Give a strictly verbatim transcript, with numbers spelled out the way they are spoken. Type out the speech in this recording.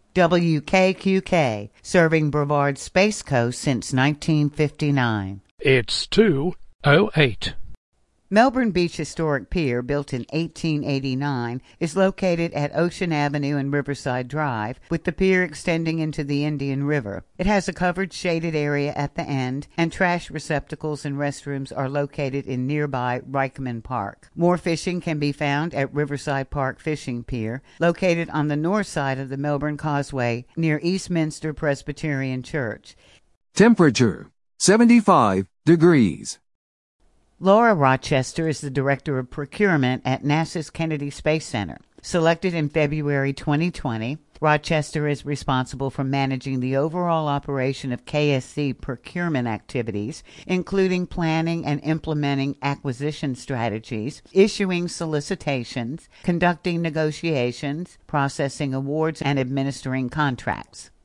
W K Q K, serving Brevard Space Coast since nineteen fifty-nine. It's two oh eight. Melbourne Beach Historic Pier, built in eighteen eighty-nine, is located at Ocean Avenue and Riverside Drive, with the pier extending into the Indian River. It has a covered shaded area at the end, and trash receptacles and restrooms are located in nearby Reichman Park. More fishing can be found at Riverside Park Fishing Pier, located on the north side of the Melbourne Causeway near Eastminster Presbyterian Church. Temperature seventy-five degrees. Laura Rochester is the Director of Procurement at NASA's Kennedy Space Center. Selected in February twenty twenty, Rochester is responsible for managing the overall operation of K S C procurement activities, including planning and implementing acquisition strategies, issuing solicitations, conducting negotiations, processing awards, and administering contracts.